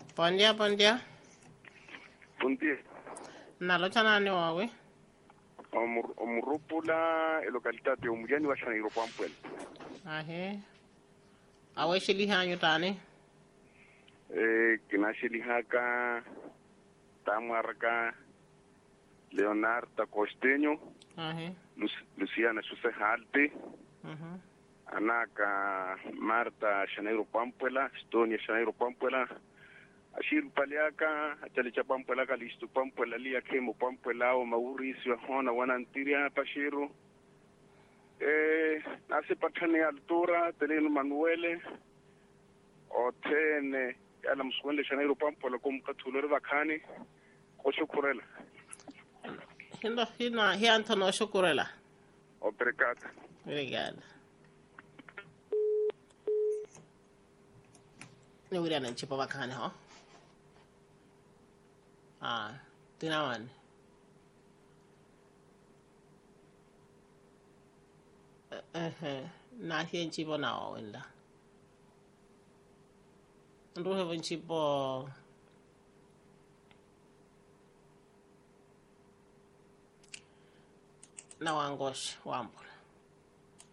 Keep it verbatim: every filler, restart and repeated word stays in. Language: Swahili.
Buen día, buen día. Buen día. Nalochana ni wawe. Omurupula e località di Omugeni wa Shana Iropampwel. Ahe. Awe shili hanyo tani. E kinashili haka tamarka Leonardo Costeño. Ahe. Luciana Suse Halte. Mhm. Anaka Marta Shana Iropampwela, Estonia Shana Iropampwela. Ashir paliaka atalicha pampwela kalistu pampwela lia kemo pampwela o Mauricio hona wanantiria pashiru eh nasi patane altura teleno Manuele o tene ala mswele Shanairo pampwela kumkatulere bakani oshukurela Hindo hina hi Antonio shukurela. obrigado. Obrigada. Ni wira na chipa bakani ho. Ah, tinawan. Eh eh na hi chipo na wenda. Ndo hevo chipo na wangosh wambo.